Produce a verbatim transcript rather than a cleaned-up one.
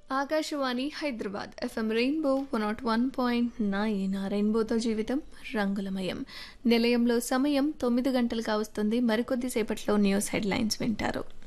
Akashvani Hyderabad FM rainbow one not one point nine ఆ రెయిన్బోతో జీవితం రంగులమయం. నిలయంలో సమయం తొమ్మిది గంటలు కావస్తుంది. మరికొద్ది సేపట్లో న్యూస్ హెడ్లైన్స్ వింటారు.